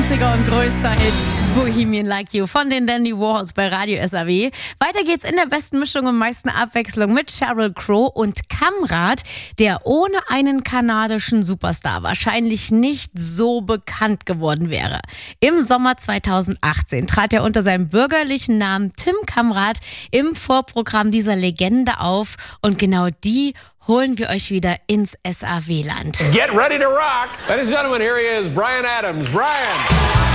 Einziger und größter Hit, Bohemian Like You von den Dandy Warhols bei Radio SAW. Weiter geht's in der besten Mischung und meisten Abwechslung mit Sheryl Crow und Kamrat, der ohne einen kanadischen Superstar wahrscheinlich nicht so bekannt geworden wäre. Im Sommer 2018 trat er unter seinem bürgerlichen Namen Tim Kamrat im Vorprogramm dieser Legende auf und genau die holen wir euch wieder ins SAW-Land. Get ready to rock. Ladies and gentlemen, here he is, Bryan Adams. Bryan.